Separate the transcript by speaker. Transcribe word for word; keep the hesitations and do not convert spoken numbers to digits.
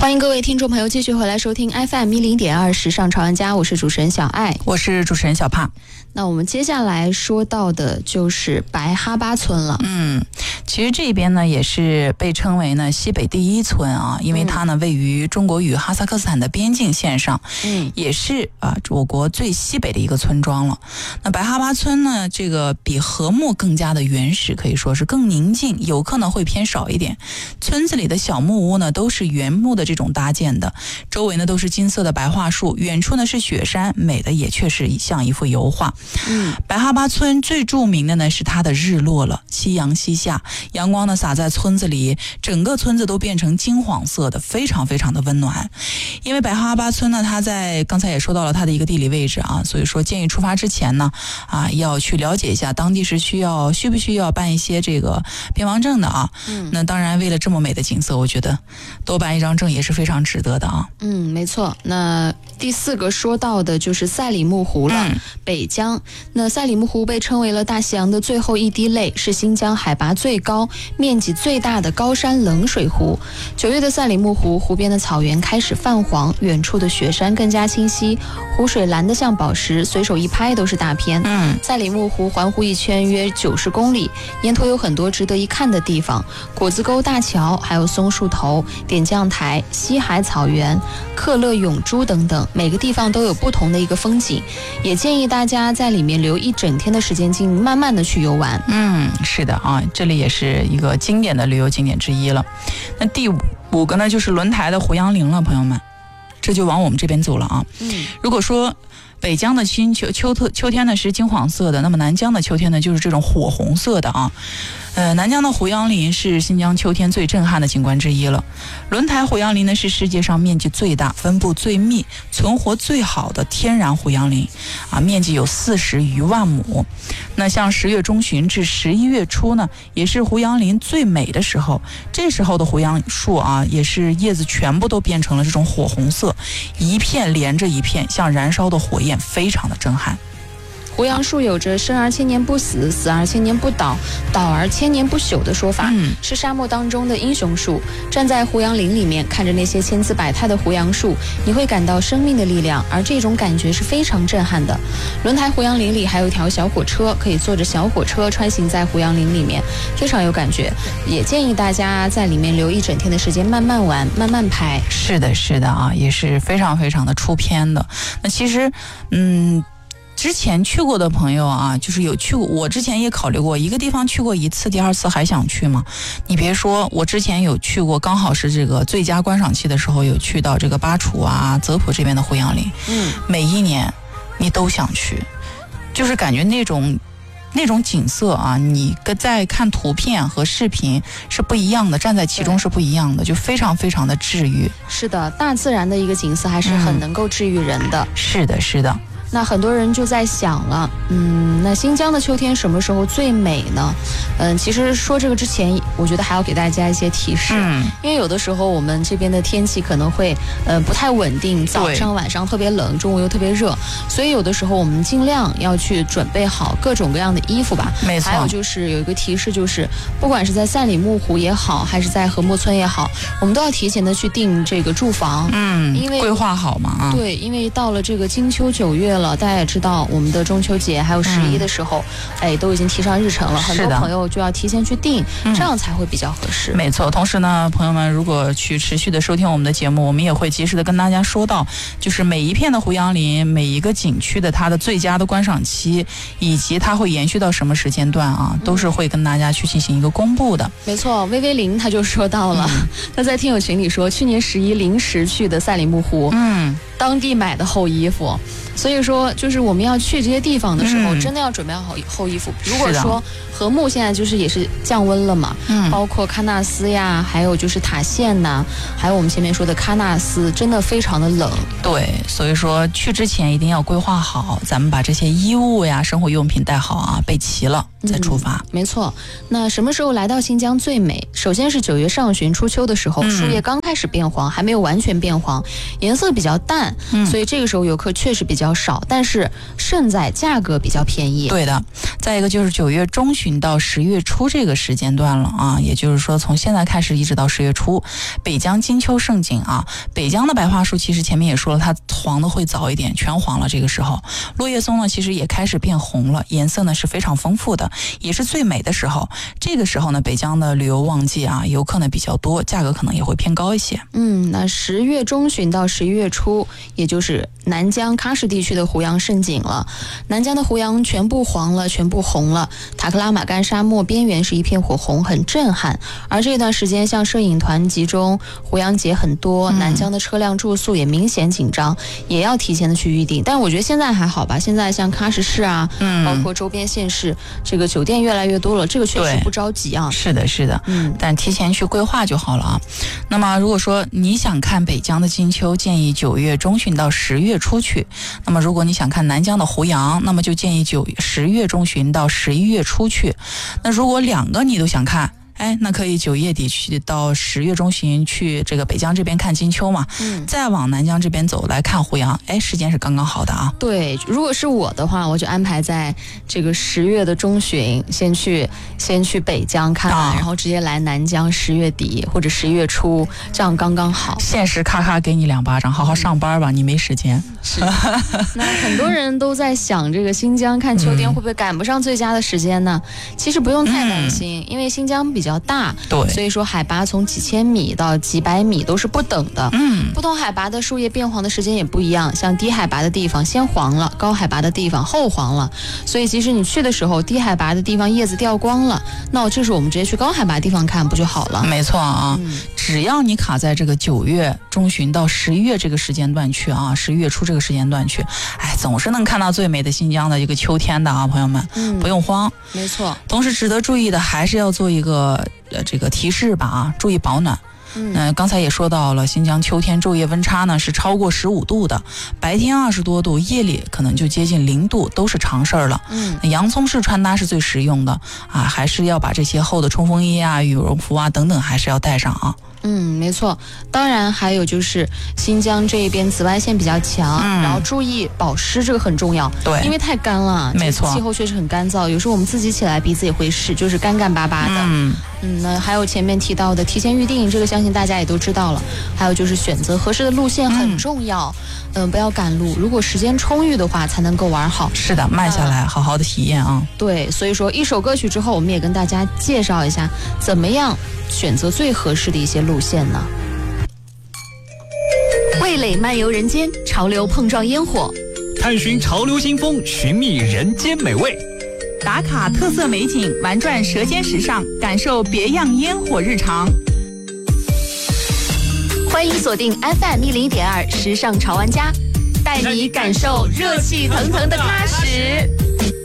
Speaker 1: 欢迎各位听众朋友继续回来收听 F M 一零点二时尚潮玩家，我是主持人小爱，
Speaker 2: 我是主持人小帕。
Speaker 1: 那我们接下来说到的就是白哈巴村了。
Speaker 2: 嗯，其实这边呢也是被称为呢西北第一村啊，因为它呢位于中国与哈萨克斯坦的边境线上，嗯，也是啊我国最西北的一个村庄了。那白哈巴村呢，这个比禾木更加的原始，可以说是更宁静，游客呢会偏少一点。村子里的小木屋呢都是原木的这种搭建的，周围呢都是金色的白桦树，远处呢是雪山，美的也确实像一幅油画。嗯，白哈巴村最著名的呢是它的日落了，夕阳西下，阳光呢洒在村子里，整个村子都变成金黄色的，非常非常的温暖。因为白哈巴村呢，它在刚才也说到了它的一个地理位置啊，所以说建议出发之前呢，啊要去了解一下当地是需要需不需要办一些这个边防证的啊。嗯，那当然为了这么美的景色，我觉得多办一张证也是非常值得的啊。
Speaker 1: 嗯，没错。那第四个说到的就是赛里木湖了，嗯、北疆。那赛里木湖被称为了大西洋的最后一滴泪，是新疆海拔最高、面积最大的高山冷水湖。九月的赛里木湖，湖边的草原开始泛黄，远处的雪山更加清晰，湖水蓝得像宝石，随手一拍都是大片。嗯，赛里木湖环湖一圈约九十公里，沿途有很多值得一看的地方，果子沟大桥，还有松树头、点将台、西海草原、克勒永珠等等，每个地方都有不同的一个风景，也建议大家在里面留一整天的时间进行慢慢的去游玩。
Speaker 2: 嗯，是的啊，这里也是一个经典的旅游景点之一了。那第五五个呢就是轮台的胡杨林了，朋友们，这就往我们这边走了啊。嗯，如果说北疆的新秋秋特秋天呢是金黄色的，那么南疆的秋天呢就是这种火红色的啊。呃，南疆的胡杨林是新疆秋天最震撼的景观之一了。轮台胡杨林呢是世界上面积最大、分布最密、存活最好的天然胡杨林啊，面积有四十余万亩。那像十月中旬至十一月初呢，也是胡杨林最美的时候。这时候的胡杨树啊，也是叶子全部都变成了这种火红色，一片连着一片，像燃烧的火焰，非常的震撼。
Speaker 1: 胡杨树有着生而千年不死，死而千年不倒，倒而千年不朽的说法，嗯、是沙漠当中的英雄树。站在胡杨林里面，看着那些千姿百态的胡杨树，你会感到生命的力量，而这种感觉是非常震撼的。轮台胡杨林里还有一条小火车，可以坐着小火车穿行在胡杨林里面，非常有感觉。也建议大家在里面留一整天的时间，慢慢玩，慢慢拍。
Speaker 2: 是的，是的啊，也是非常非常的出片的。那其实，嗯。之前去过的朋友啊，就是有去过，我之前也考虑过一个地方去过一次，第二次还想去吗？你别说，我之前有去过，刚好是这个最佳观赏期的时候，有去到这个巴楚啊、泽普这边的胡杨林。嗯，每一年你都想去，就是感觉那种那种景色啊，你跟在看图片和视频是不一样的，站在其中是不一样的，就非常非常的治愈。
Speaker 1: 是的，大自然的一个景色还是很能够治愈人的。
Speaker 2: 嗯、是的，是的。
Speaker 1: 那很多人就在想了，嗯，那新疆的秋天什么时候最美呢？嗯，其实说这个之前，我觉得还要给大家一些提示，嗯，因为有的时候我们这边的天气可能会，呃，不太稳定，早上晚上特别冷，中午又特别热，所以有的时候我们尽量要去准备好各种各样的衣服吧。
Speaker 2: 没错。
Speaker 1: 还有就是有一个提示，就是不管是在赛里木湖也好，还是在禾木村也好，我们都要提前的去订这个住房，
Speaker 2: 嗯，因为规划好嘛啊。
Speaker 1: 对，因为到了这个金秋九月了，大家也知道我们的中秋节还有十一的时候，嗯、哎，都已经提上日程了，很多朋友就要提前去订，这样才会比较合适。
Speaker 2: 没错，同时呢，朋友们如果去持续的收听我们的节目，我们也会及时的跟大家说到，就是每一片的胡杨林，每一个景区的它的最佳的观赏期，以及它会延续到什么时间段啊，都是会跟大家去进行一个公布的。
Speaker 1: 没错，微微林他就说到了，嗯、他在听友群里说，去年十一临时去的赛里木湖，嗯，当地买的厚衣服。所以说，就是我们要去这些地方的时候，嗯、真的要准备好厚衣服。如果说禾木现在就是也是降温了嘛，嗯，包括喀纳斯呀，还有就是塔县呐，还有我们前面说的喀纳斯，真的非常的冷。
Speaker 2: 对，所以说去之前一定要规划好，咱们把这些衣物呀、生活用品带好啊，备齐了。 再出发。
Speaker 1: 嗯、没错。那什么时候来到新疆最美？首先是九月上旬初秋的时候，树叶刚开始变黄，还没有完全变黄，颜色比较淡，嗯、所以这个时候游客确实比较少，但是胜在价格比较便宜。
Speaker 2: 对的。再一个就是九月中旬到十月初这个时间段了啊，也就是说从现在开始一直到十月初，北疆金秋盛景啊。北疆的白桦树其实前面也说了，它黄的会早一点，全黄了。这个时候，落叶松呢其实也开始变红了，颜色呢是非常丰富的，也是最美的时候。这个时候呢，北疆的旅游旺季啊，游客呢比较多，价格可能也会偏高一些。
Speaker 1: 嗯，那十月中旬到十一月初，也就是南疆喀什地区的胡杨盛景了。南疆的胡杨全部黄了，全部红了。塔克拉玛干沙漠边缘是一片火红，很震撼。而这段时间，像摄影团集中，胡杨节很多，南疆的车辆住宿也明显紧张，也要提前的去预定。但我觉得现在还好吧，现在像喀什市啊，嗯、包括周边县市，这个酒店越来越多了，这个确实不着急啊。
Speaker 2: 是的，是的，嗯，但提前去规划就好了啊。那么如果说你想看北疆的金秋，建议九月中旬到十月初去。那么如果你想看南疆的胡杨，那么就建议九十月中旬到十一月初去。那如果两个你都想看，哎，那可以九月底去到十月中旬去这个北疆这边看金秋嘛，嗯，再往南疆这边走来看胡杨，哎，时间是刚刚好的啊。
Speaker 1: 对，如果是我的话，我就安排在这个十月的中旬，先去先去北疆看完，啊、然后直接来南疆十月底或者十一月初，这样刚刚好。
Speaker 2: 现实咔咔给你两巴掌，好好上班吧，嗯、你没时间。
Speaker 1: 是，那很多人都在想，这个新疆看秋天会不会赶不上最佳的时间呢？嗯、其实不用太担心，嗯、因为新疆比较大，
Speaker 2: 对，
Speaker 1: 所以说海拔从几千米到几百米都是不等的。嗯，不同海拔的树叶变黄的时间也不一样，像低海拔的地方先黄了，高海拔的地方后黄了。所以即使你去的时候，低海拔的地方叶子掉光了，那这时候我们直接去高海拔地方看不就好了？
Speaker 2: 没错啊，嗯、只要你卡在这个九月中旬到十一月这个时间段去啊，十一月初这个时间段去，哎，总是能看到最美的新疆的一个秋天的啊，朋友们，嗯、不用慌。
Speaker 1: 没错。
Speaker 2: 同时值得注意的还是要做一个呃这个提示吧啊，注意保暖。嗯、呃，刚才也说到了，新疆秋天昼夜温差呢是超过十五度的，白天二十多度，夜里可能就接近零度，都是常事儿了。嗯，洋葱式穿搭是最实用的啊，还是要把这些厚的冲锋衣啊、羽绒服啊等等，还是要带上啊。
Speaker 1: 嗯，没错。当然还有就是新疆这边紫外线比较强，嗯、然后注意保湿，这个很重要。
Speaker 2: 对，
Speaker 1: 因为太干了，
Speaker 2: 没错，
Speaker 1: 气候确实很干燥，有时候我们自己起来鼻子也会湿，就是干干巴巴的。嗯嗯，那还有前面提到的提前预定，这个相信大家也都知道了。还有就是选择合适的路线很重要，嗯、呃，不要赶路，如果时间充裕的话才能够玩好。
Speaker 2: 是的，慢下来，呃、好好的体验啊。
Speaker 1: 对，所以说一首歌曲之后，我们也跟大家介绍一下怎么样选择最合适的一些路线呢？
Speaker 3: 味蕾漫游人间，潮流碰撞烟火，
Speaker 4: 探寻潮流新风，寻觅人间美味，
Speaker 2: 打卡特色美景，玩转舌尖时尚，感受别样烟火日常。
Speaker 3: 欢迎锁定 F M 一零点二时尚潮玩家，带你感受热气腾腾的喀什。